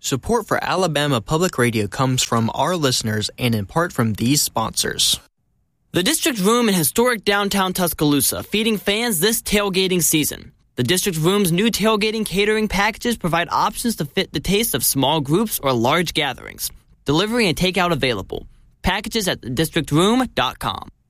Support for Alabama Public Radio comes from our listeners and in part from these sponsors. The District Room in historic downtown Tuscaloosa, feeding fans this tailgating season. The District Room's new tailgating catering packages provide options to fit the taste of small groups or large gatherings. Delivery and takeout available. Packages at thedistrictroom.com.